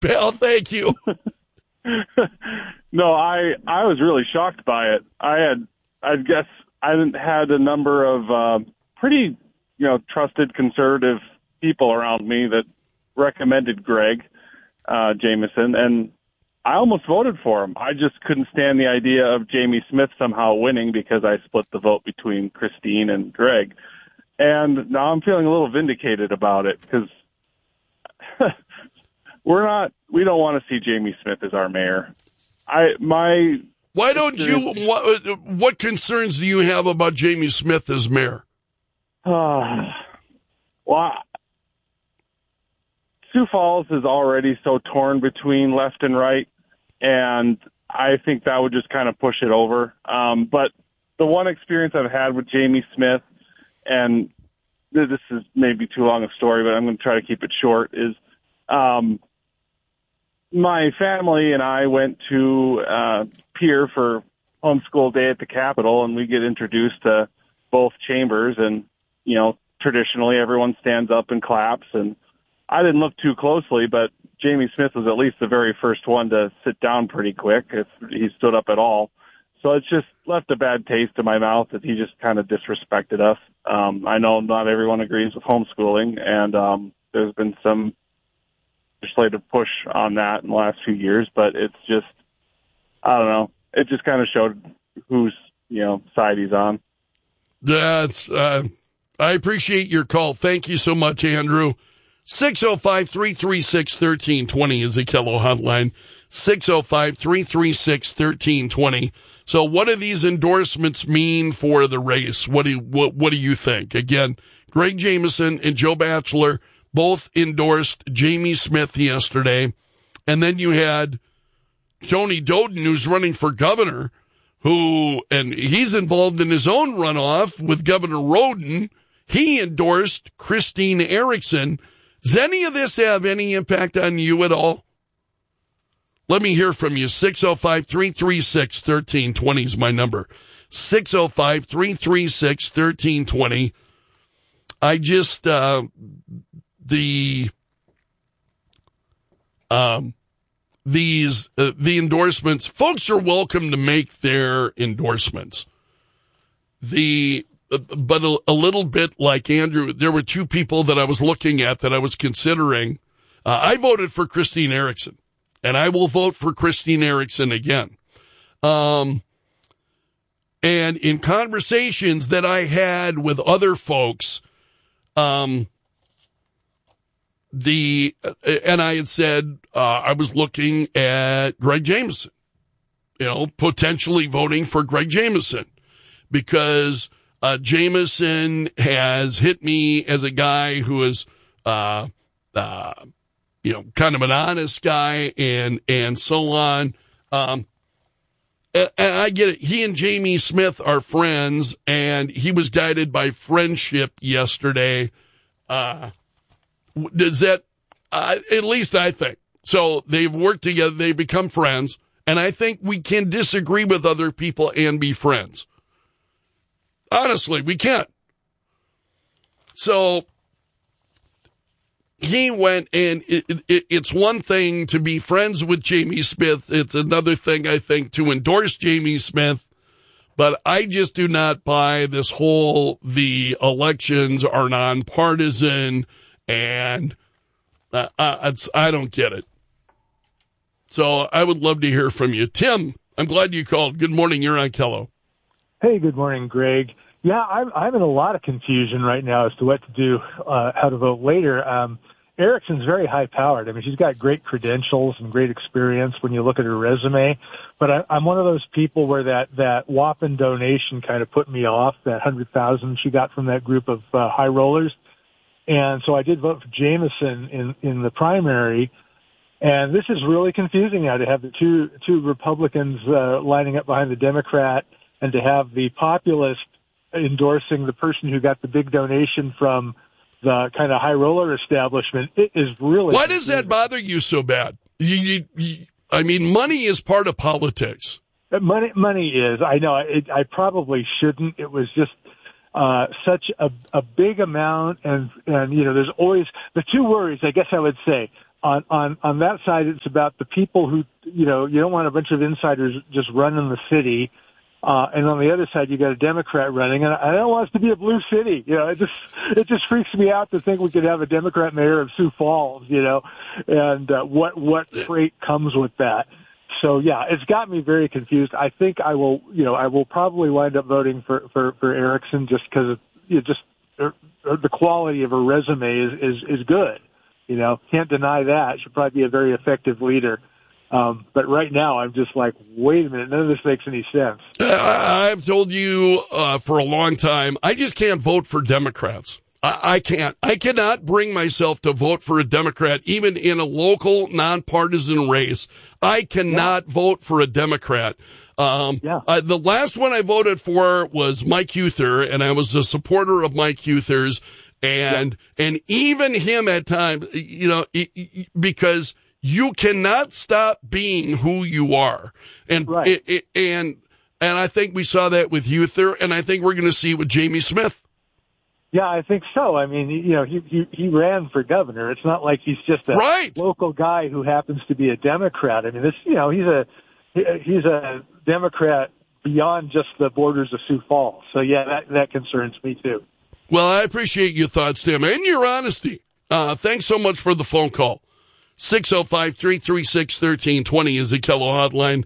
pal. Thank you. No, I was really shocked by it. I guess I had a number of pretty, trusted conservative people around me that recommended Greg Jameson, and I almost voted for him. I just couldn't stand the idea of Jamie Smith somehow winning because I split the vote between Christine and Greg. And now I'm feeling a little vindicated about it because we don't want to see Jamie Smith as our mayor. Why don't you, what concerns do you have about Jamie Smith as mayor? Well, Sioux Falls is already so torn between left and right, and I think that would just kind of push it over. But the one experience I've had with Jamie Smith, and this is maybe too long a story, but I'm going to try to keep it short, is my family and I went to Pierre for homeschool day at the Capitol, and we get introduced to both chambers, and, traditionally everyone stands up and claps, and I didn't look too closely, but Jamie Smith was at least the very first one to sit down pretty quick if he stood up at all. So it's just left a bad taste in my mouth that he just kind of disrespected us. I know not everyone agrees with homeschooling, and there's been some legislative push on that in the last few years, but it's just, I don't know. It just kind of showed whose, side he's on. I appreciate your call. Thank you so much, Andrew. 605-336-1320 is the Kello hotline. 605-336-1320. So what do these endorsements mean for the race? What do you think? Again, Greg Jameson and Joe Batchelor both endorsed Jamie Smith yesterday. And then you had Tony Doden, who's running for governor, and he's involved in his own runoff with Governor Roden. He endorsed Christine Erickson. Does any of this have any impact on you at all? Let me hear from you. 605-336-1320 is my number. 605-336-1320. I just, the endorsements, folks are welcome to make their endorsements. But a little bit like Andrew, there were two people that I was looking at that I was considering. I voted for Christine Erickson, and I will vote for Christine Erickson again. And in conversations that I had with other folks, and I had said I was looking at Greg Jameson, potentially voting for Greg Jameson, because Jameson has hit me as a guy who is, kind of an honest guy and so on. And I get it. He and Jamie Smith are friends, and he was guided by friendship yesterday. Does that, at least I think. So they've worked together. They become friends. And I think we can disagree with other people and be friends. Honestly, we can't. So he went, and it's one thing to be friends with Jamie Smith. It's another thing, I think, to endorse Jamie Smith. But I just do not buy this whole, the elections are nonpartisan, and I don't get it. So I would love to hear from you. Tim, I'm glad you called. Good morning. You're on Kello. Hey, good morning, Greg. Yeah, I'm in a lot of confusion right now as to what to do, how to vote later. Erickson's very high-powered. I mean, she's got great credentials and great experience when you look at her resume. But I'm one of those people where that whopping donation kind of put me off, that $100,000 she got from that group of high rollers. And so I did vote for Jameson in the primary. And this is really confusing now to have the two Republicans lining up behind the Democrat, and to have the populist endorsing the person who got the big donation from the kind of high roller establishment. It is really. Why does that bother you so bad? I mean, money is part of politics. Money is. I know. I probably shouldn't. It was just such a big amount, and there's always the two worries. I guess I would say on that side, it's about the people who, you don't want a bunch of insiders just running the city. And on the other side, you got a Democrat running, and I don't want us to be a blue city. It just freaks me out to think we could have a Democrat mayor of Sioux Falls, and what freight comes with that. So yeah, it's got me very confused. I think I will probably wind up voting for Erickson just because the quality of her resume is good. Can't deny that. She'll probably be a very effective leader. But right now, I'm just like, wait a minute, none of this makes any sense. I've told you for a long time, I just can't vote for Democrats. I can't. I cannot bring myself to vote for a Democrat, even in a local, nonpartisan race. I cannot vote for a Democrat. The last one I voted for was Mike Huther, and I was a supporter of Mike Huther's. And even him at times, because you cannot stop being who you are. And, right. And I think we saw that with Huther, and I think we're going to see it with Jamie Smith. Yeah, I think so. I mean, he ran for governor. It's not like he's just a local guy who happens to be a Democrat. I mean, he's a Democrat beyond just the borders of Sioux Falls. So yeah, that concerns me too. Well, I appreciate your thoughts, Tim, and your honesty. Thanks so much for the phone call. 605-336-1320 is the Kello hotline.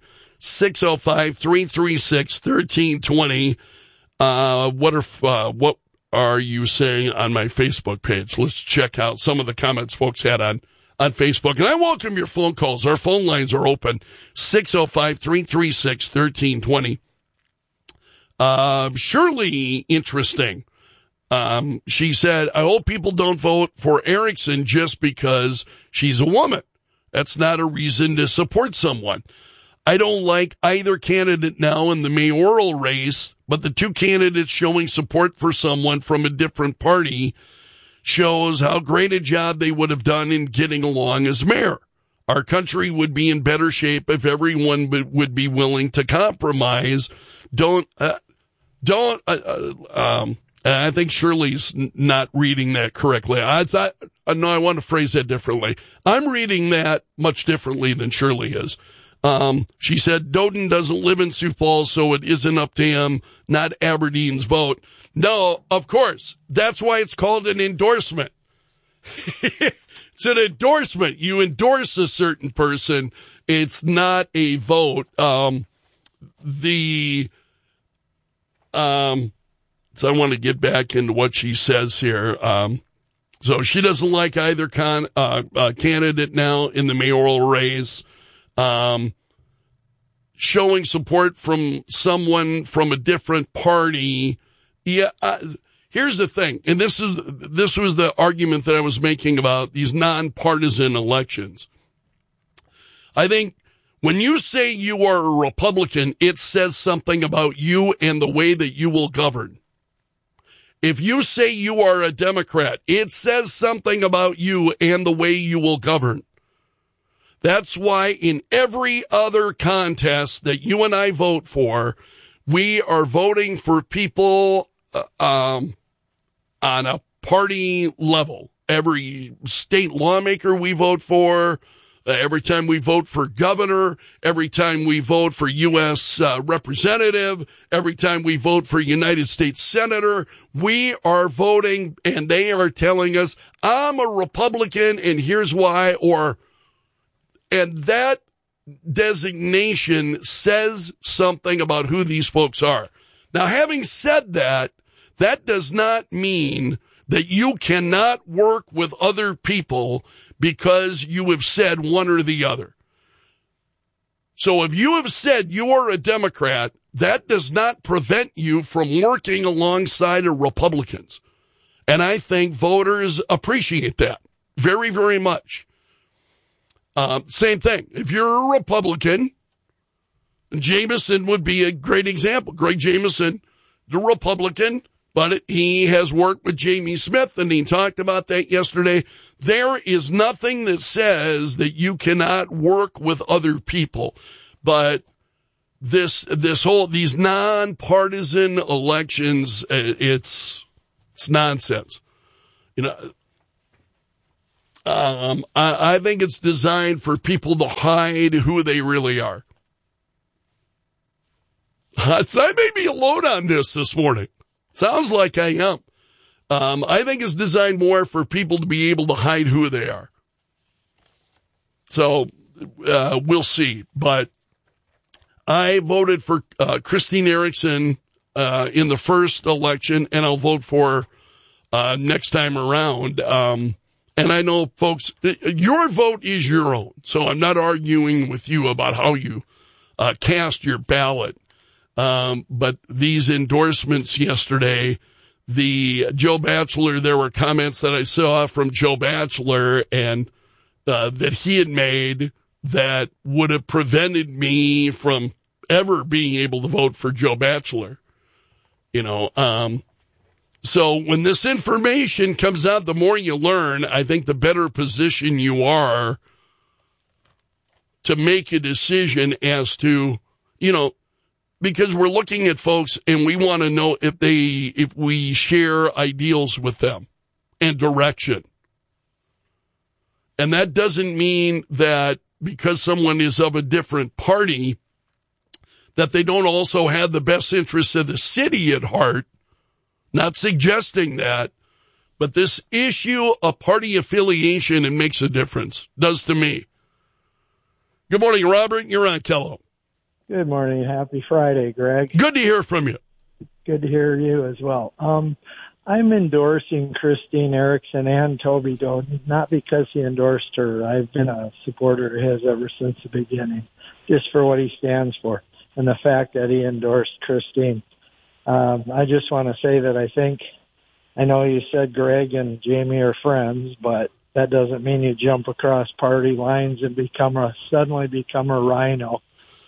605-336-1320. What are you saying on my Facebook page? Let's check out some of the comments folks had on Facebook. And I welcome your phone calls. Our phone lines are open. 605-336-1320. Surely interesting. She said, I hope people don't vote for Erickson just because she's a woman. That's not a reason to support someone. I don't like either candidate now in the mayoral race, but the two candidates showing support for someone from a different party shows how great a job they would have done in getting along as mayor. Our country would be in better shape if everyone would be willing to compromise. I think Shirley's not reading that correctly. No, I want to phrase that differently. I'm reading that much differently than Shirley is. She said, Doden doesn't live in Sioux Falls, so it isn't up to him, not Aberdeen's vote. No, of course. That's why it's called an endorsement. It's an endorsement. You endorse a certain person. It's not a vote. So I want to get back into what she says here. So she doesn't like either candidate now in the mayoral race. Showing support from someone from a different party. Yeah. Here's the thing, and this was the argument that I was making about these nonpartisan elections. I think when you say you are a Republican, it says something about you and the way that you will govern. If you say you are a Democrat, it says something about you and the way you will govern. That's why in every other contest that you and I vote for, we are voting for people on a party level. Every state lawmaker we vote for, every time we vote for governor, every time we vote for U.S. representative, every time we vote for United States senator, we are voting and they are telling us, I'm a Republican and here's why, and that designation says something about who these folks are. Now, having said that, that does not mean that you cannot work with other people because you have said one or the other. So if you have said you are a Democrat, that does not prevent you from working alongside of Republicans. And I think voters appreciate that very, very much. Same thing. If you're a Republican, Jameson would be a great example. Greg Jameson, the Republican, but he has worked with Jamie Smith, and he talked about that yesterday. There is nothing that says that you cannot work with other people, but these nonpartisan elections, it's nonsense. I think it's designed for people to hide who they really are. So I may be alone on this morning. Sounds like I am. I think it's designed more for people to be able to hide who they are. So we'll see. But I voted for Christine Erickson in the first election, and I'll vote for next time around. And I know, folks, your vote is your own, so I'm not arguing with you about how you cast your ballot. But these endorsements yesterday, the Joe Batchelor, there were comments that I saw from Joe Batchelor and that he had made that would have prevented me from ever being able to vote for Joe Batchelor. So when this information comes out, the more you learn, I think the better position you are to make a decision as to, because we're looking at folks and we want to know if we share ideals with them and direction. And that doesn't mean that because someone is of a different party, that they don't also have the best interests of the city at heart. Not suggesting that, but this issue of party affiliation, it makes a difference. Does to me. Good morning, Robert. You're on Kello. Good morning. Happy Friday, Greg. Good to hear from you. Good to hear you as well. I'm endorsing Christine Erickson and Toby Doden, not because he endorsed her. I've been a supporter of his ever since the beginning, just for what he stands for and the fact that he endorsed Christine. I just want to say that I know you said Greg and Jamie are friends, but that doesn't mean you jump across party lines and suddenly become a rhino,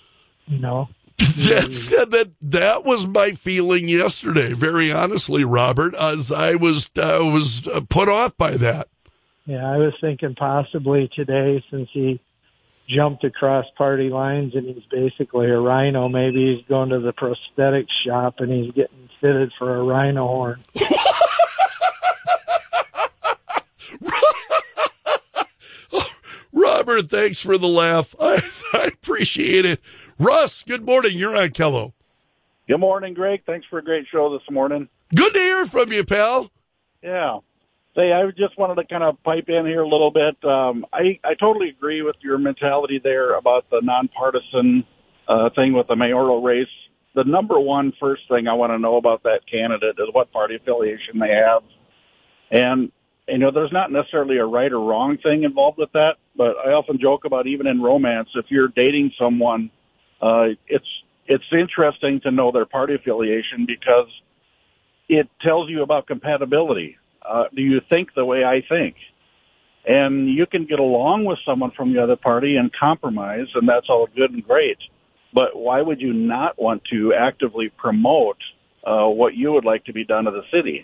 That was my feeling yesterday, very honestly, Robert, as I was put off by that. Yeah, I was thinking possibly today, since he jumped across party lines and he's basically a rhino, maybe he's going to the prosthetic shop and he's getting fitted for a rhino horn. Robert, thanks for the laugh. I appreciate it. Russ, good morning. You're on Kello. Good morning, Greg. Thanks for a great show this morning. Good to hear from you, pal. Yeah. Say, I just wanted to kind of pipe in here a little bit. I totally agree with your mentality there about the nonpartisan thing with the mayoral race. The number one first thing I want to know about that candidate is what party affiliation they have. And, there's not necessarily a right or wrong thing involved with that, but I often joke about even in romance, if you're dating someone, it's interesting to know their party affiliation because it tells you about compatibility. Do you think the way I think? And you can get along with someone from the other party and compromise, and that's all good and great. But why would you not want to actively promote what you would like to be done to the city?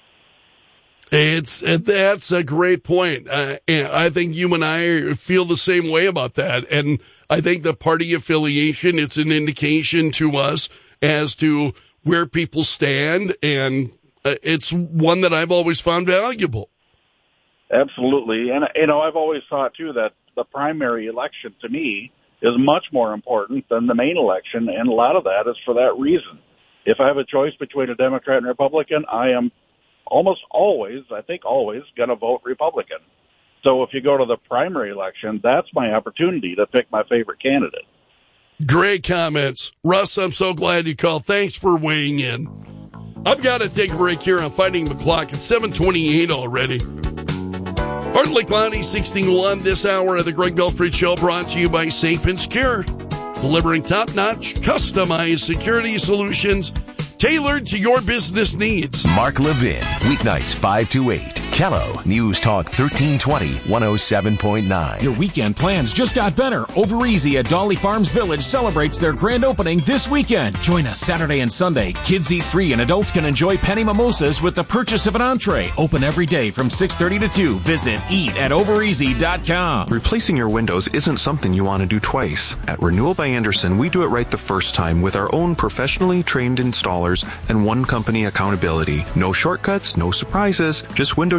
That's a great point. And I think you and I feel the same way about that. And I think the party affiliation, it's an indication to us as to where people stand, and it's one that I've always found valuable. Absolutely. And, I've always thought, too, that the primary election, to me, is much more important than the main election, and a lot of that is for that reason. If I have a choice between a Democrat and Republican, I am almost always, going to vote Republican. So if you go to the primary election, that's my opportunity to pick my favorite candidate. Great comments. Russ, I'm so glad you called. Thanks for weighing in. I've got to take a break here. I'm finding the clock. It's 7:28 already. Partly cloudy, 61 this hour of the Greg Belfry Show, brought to you by Safe and Secure. Delivering top-notch, customized security solutions tailored to your business needs. Mark Levin, weeknights 5 to 8. Kello, News Talk 1320, 107.9. Your weekend plans just got better. Over Easy at Dolly Farms Village celebrates their grand opening this weekend. Join us Saturday and Sunday. Kids eat free and adults can enjoy penny mimosas with the purchase of an entree. Open every day from 6:30 to 2. Visit eatovereasy.com. Replacing your windows isn't something you want to do twice. At Renewal by Andersen, we do it right the first time with our own professionally trained installers and one company accountability. No shortcuts, no surprises, just window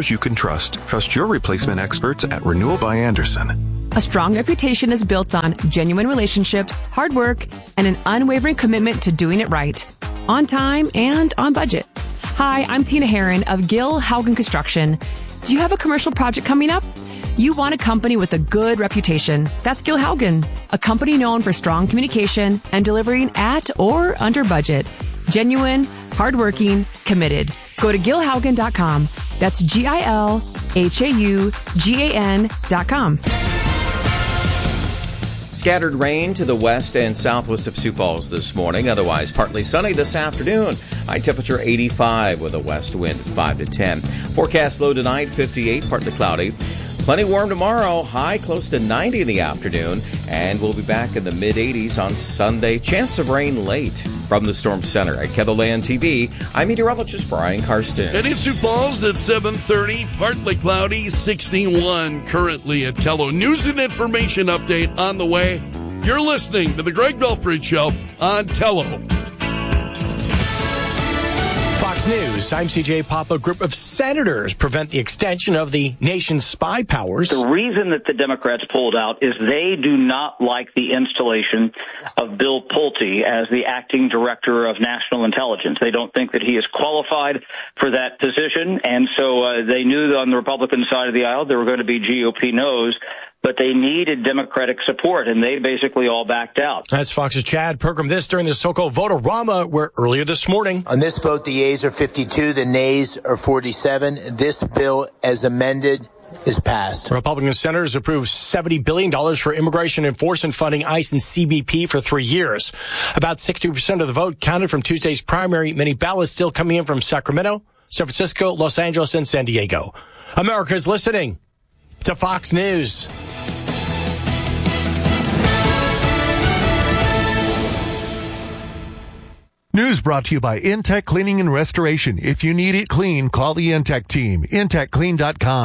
dealers you can trust. Trust your replacement experts at Renewal by Andersen. A strong reputation is built on genuine relationships, hard work, and an unwavering commitment to doing it right. On time and on budget. Hi, I'm Tina Herron of Gil Haugen Construction. Do you have a commercial project coming up? You want a company with a good reputation. That's Gil Haugen, a company known for strong communication and delivering at or under budget. Genuine, hardworking, committed. Go to gilhaugen.com. That's GILHAUGAN.com. Scattered rain to the west and southwest of Sioux Falls this morning. Otherwise, partly sunny this afternoon. High temperature 85 with a west wind at 5 to 10. Forecast low tonight, 58, partly cloudy. Plenty warm tomorrow, high close to 90 in the afternoon. And we'll be back in the mid-80s on Sunday. Chance of rain late. From the Storm Center at KELOLAND TV, I'm meteorologist Brian Karsten. And in Sioux Falls at 7:30, partly cloudy, 61 currently at KELO. News and information update on the way. You're listening to the Greg Belfry Show on KELO. Fox News, I'm CJ Papa. A group of senators prevent the extension of the nation's spy powers. The reason that the Democrats pulled out is they do not like the installation of Bill Pulte as the acting director of national intelligence. They don't think that he is qualified for that position, and so they knew that on the Republican side of the aisle there were going to be GOP no's, but they needed Democratic support, and they basically all backed out. That's Fox's Chad Pergram. This during the so-called vote-a-rama, where earlier this morning. On this vote, the yeas are 52, the nays are 47. This bill, as amended, is passed. Republican senators approved $70 billion for immigration enforcement funding ICE and CBP for 3 years. About 60% of the vote counted from Tuesday's primary. Many ballots still coming in from Sacramento, San Francisco, Los Angeles, and San Diego. America's listening to Fox News. News brought to you by Intech Cleaning and Restoration. If you need it clean, call the Intech team. IntechClean.com.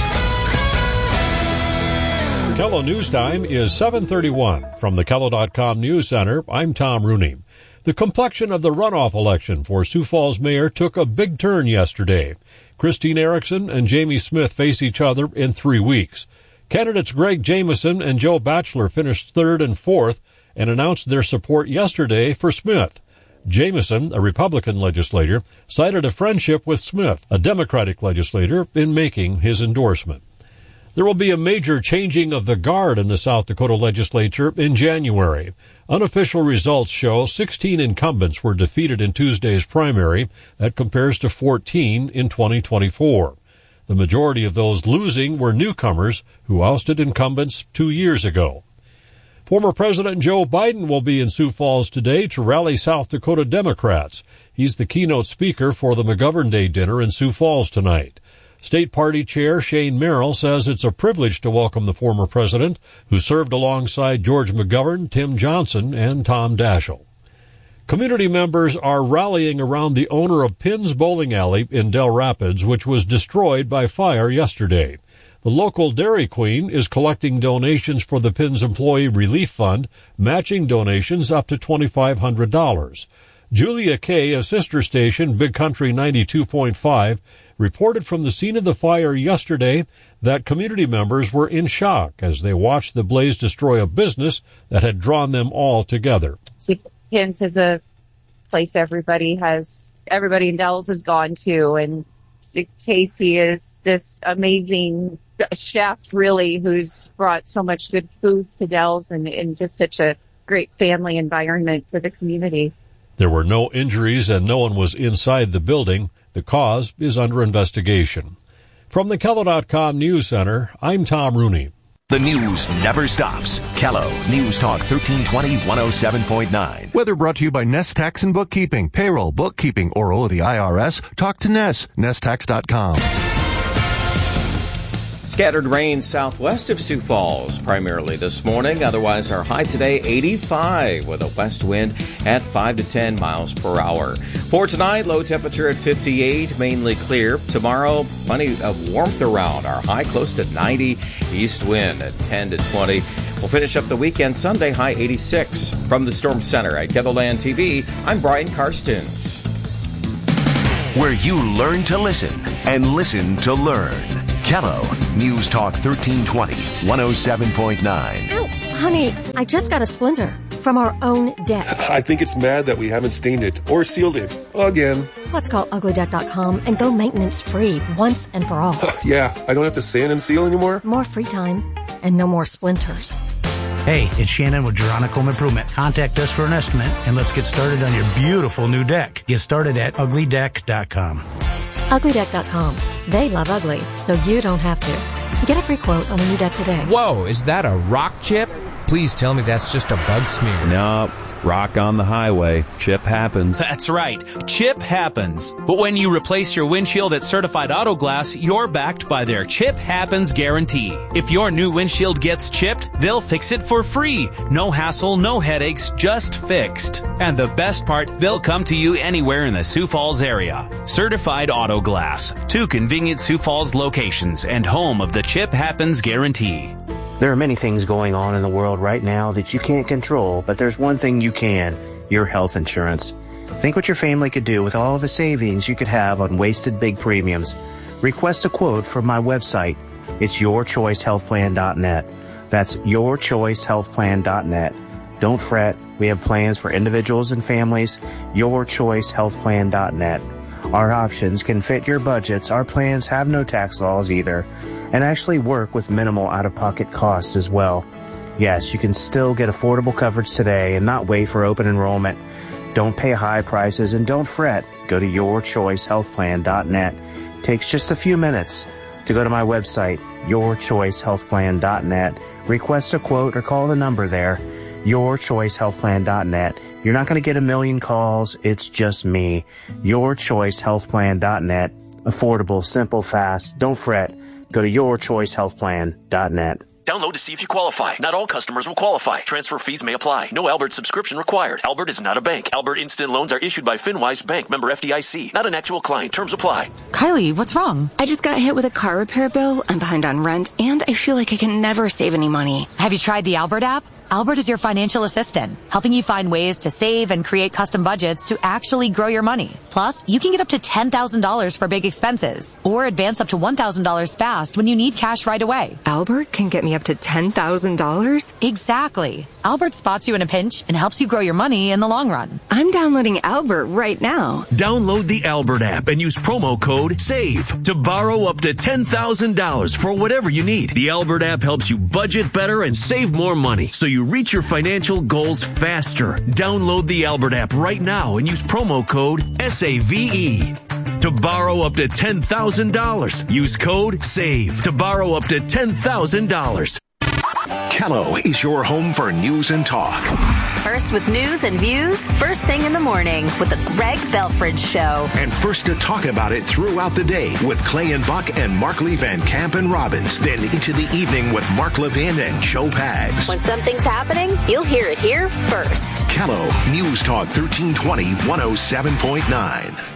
KELO News Time is 7:31. From the KELO.com News Center, I'm Tom Rooney. The complexion of the runoff election for Sioux Falls mayor took a big turn yesterday. Christine Erickson and Jamie Smith face each other in 3 weeks. Candidates Greg Jamieson and Joe Batchelor finished third and fourth and announced their support yesterday for Smith. Jamieson, a Republican legislator, cited a friendship with Smith, a Democratic legislator, in making his endorsement. There will be a major changing of the guard in the South Dakota legislature in January. Unofficial results show 16 incumbents were defeated in Tuesday's primary. That compares to 14 in 2024. The majority of those losing were newcomers who ousted incumbents 2 years ago. Former President Joe Biden will be in Sioux Falls today to rally South Dakota Democrats. He's the keynote speaker for the McGovern Day dinner in Sioux Falls tonight. State Party Chair Shane Merrill says it's a privilege to welcome the former president, who served alongside George McGovern, Tim Johnson, and Tom Daschle. Community members are rallying around the owner of Pinn's Bowling Alley in Del Rapids, which was destroyed by fire yesterday. The local Dairy Queen is collecting donations for the Pinn's Employee Relief Fund, matching donations up to $2,500. Julia Kay of sister station Big Country 92.5 reported from the scene of the fire yesterday that community members were in shock as they watched the blaze destroy a business that had drawn them all together. Pinn's is a place everybody in Dells has gone to, and Casey is this amazing chef, really, who's brought so much good food to Dells and just such a great family environment for the community. There were no injuries and no one was inside the building. The cause is under investigation. From the KELO.com News Center, I'm Tom Rooney. The news never stops. KELO News Talk 1320 107.9. Weather brought to you by Nest Tax and Bookkeeping. Payroll, bookkeeping, or owe the IRS? Talk to Nest. NestTax.com. Scattered rain southwest of Sioux Falls, primarily this morning. Otherwise, our high today, 85, with a west wind at 5 to 10 miles per hour. For tonight, low temperature at 58, mainly clear. Tomorrow, plenty of warmth around. Our high close to 90, east wind at 10 to 20. We'll finish up the weekend Sunday, high 86. From the Storm Center at KELOLAND TV, I'm Brian Karstens. Where you learn to listen. and listen to learn. Kello News Talk 1320, 107.9. Ow, honey, I just got a splinter from our own deck. I think it's mad that we haven't stained it or sealed it again. Let's call uglydeck.com and go maintenance free once and for all. Yeah, I don't have to sand and seal anymore. More free time and no more splinters. Hey, it's Shannon with Geronica Home Improvement. Contact us for an estimate and let's get started on your beautiful new deck. Get started at uglydeck.com. Uglydeck.com. They love ugly, so you don't have to. Get a free quote on a new deck today. Whoa, is that a rock chip? Please tell me that's just a bug smear. No, rock on the highway. Chip happens. That's right. Chip happens. But when you replace your windshield at Certified Auto Glass, you're backed by their Chip Happens guarantee. If your new windshield gets chipped, they'll fix it for free. No hassle, no headaches, just fixed. And the best part, they'll come to you anywhere in the Sioux Falls area. Certified Auto Glass. 2 convenient Sioux Falls locations and home of the Chip Happens guarantee. There are many things going on in the world right now that you can't control, but there's one thing you can, your health insurance. Think what your family could do with all the savings you could have on wasted big premiums. Request a quote from my website. It's yourchoicehealthplan.net. That's yourchoicehealthplan.net. Don't fret. We have plans for individuals and families. yourchoicehealthplan.net. Our options can fit your budgets. Our plans have no tax laws either, and actually work with minimal out-of-pocket costs as well. Yes, you can still get affordable coverage today and not wait for open enrollment. Don't pay high prices and don't fret. Go to yourchoicehealthplan.net. Takes just a few minutes to go to my website, yourchoicehealthplan.net. Request a quote or call the number there, yourchoicehealthplan.net. You're not going to get a million calls. It's just me. yourchoicehealthplan.net. Affordable, simple, fast. Don't fret. Go to yourchoicehealthplan.net. Download to see if you qualify. Not all customers will qualify. Transfer fees may apply. No Albert subscription required. Albert is not a bank. Albert Instant Loans are issued by FinWise Bank, member FDIC. Not an actual client. Terms apply. Kylie, what's wrong? I just got hit with a car repair bill. I'm behind on rent, and I feel like I can never save any money. Have you tried the Albert app? Albert is your financial assistant, helping you find ways to save and create custom budgets to actually grow your money. Plus, you can get up to $10,000 for big expenses, or advance up to $1,000 fast when you need cash right away. Albert can get me up to $10,000? Exactly. Albert spots you in a pinch and helps you grow your money in the long run. I'm downloading Albert right now. Download the Albert app and use promo code SAVE to borrow up to $10,000 for whatever you need. The Albert app helps you budget better and save more money, so you reach your financial goals faster. Download the Albert app right now and use promo code SAVE to borrow up to $10,000. Use code SAVE to borrow up to $10,000. Kello is your home for news and talk. First with news and views, first thing in the morning with the Greg Belfridge Show. And first to talk about it throughout the day with Clay and Buck and Mark Lee Van Camp and Robbins. Then into the evening with Mark Levin and Joe Pags. When something's happening, you'll hear it here first. Kello News Talk 1320, 107.9.